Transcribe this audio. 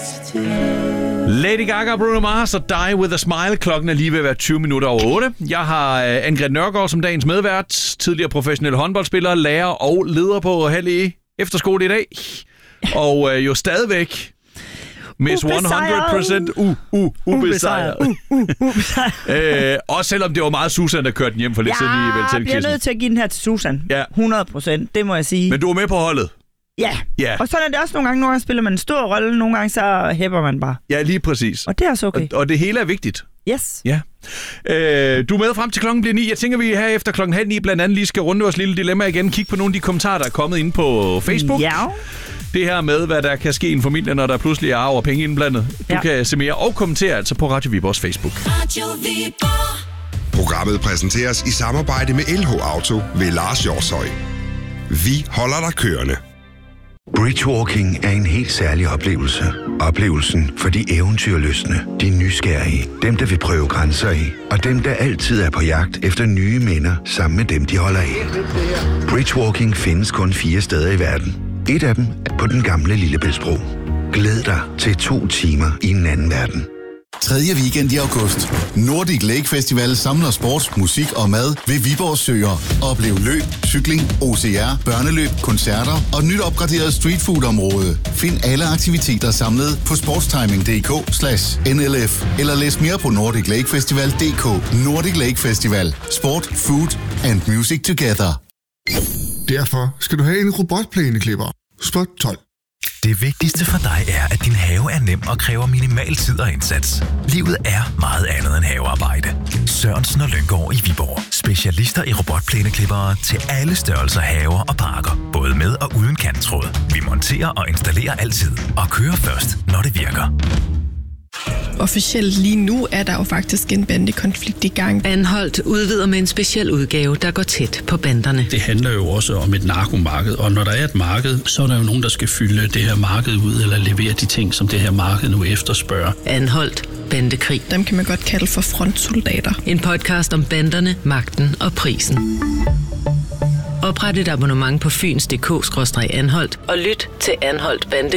Lady Gaga, Bruno Mars og Die With A Smile. Klokken er lige ved at være 20 minutter over 8. Jeg har Anne-Grethe Nørgaard som dagens medvært. Tidligere professionel håndboldspiller, lærer og leder på Halle Efterskole i dag. Og jo stadigvæk Miss 100% ubesejret. Også selvom det var meget Susan, der kørte den hjem for lidt siden i Veltelkisten. Jeg bliver nødt til at give den her til Susan. Ja. 100%, det må jeg sige. Men du er med på holdet? Ja. Ja. Og sådan er det også nogle gange. Nogle gange spiller man en stor rolle, nogle gange så hæpper man bare. Ja, lige præcis. Og det er også okay. Og det hele er vigtigt. Yes. Ja. Du er med frem til klokken bliver 9. Jeg tænker, vi her efter klokken 8:30 blandt andet lige skal runde vores lille dilemma igen. Kig på nogle af de kommentarer, der er kommet inde på Facebook. Ja. Det her med, hvad der kan ske i en familie, når der pludselig er arv og penge indblandet. Du kan se mere og kommentere altså på Radio Viborgs Facebook. Radio Viborg. Programmet præsenteres i samarbejde med LH Auto ved Lars Hjortshøj. Vi holder dig kørende. Bridgewalking er en helt særlig oplevelse. Oplevelsen for de eventyrlystne, de nysgerrige, dem der vil prøve grænser af, og dem der altid er på jagt efter nye minder sammen med dem, de holder af. Bridgewalking findes kun 4 steder i verden. Et af dem er på den gamle Lillebæltsbro. Glæd dig til 2 timer i en anden verden. 3. weekend i august. Nordic Lake Festival samler sport, musik og mad ved Viborgs Søer. Oplev løb, cykling, OCR, børneløb, koncerter og nyt opgraderet streetfood-område. Find alle aktiviteter samlet på sportstiming.dk/NLF eller læs mere på nordiclakefestival.dk. Nordic Lake Festival. Sport, food and music together. Derfor skal du have en robotplæneklipper. Spot 12. Det vigtigste for dig er, at din have er nem og kræver minimal tid og indsats. Livet er meget andet end havearbejde. Sørensen og Lynggaard i Viborg. Specialister i robotplæneklippere til alle størrelser haver og parker. Både med og uden kanttråd. Vi monterer og installerer altid. Og kører først, når det virker. Officielt lige nu er der jo faktisk en bandekonflikt i gang. Anholdt udvider med en speciel udgave, der går tæt på banderne. Det handler jo også om et narkomarked, og når der er et marked, så er der jo nogen, der skal fylde det her marked ud, eller levere de ting, som det her marked nu efterspørger. Anholdt bandekrig. Dem kan man godt kalde for frontsoldater. En podcast om banderne, magten og prisen. Opret et abonnement på fyns.dk/anholdt og lyt til Anholdt Bande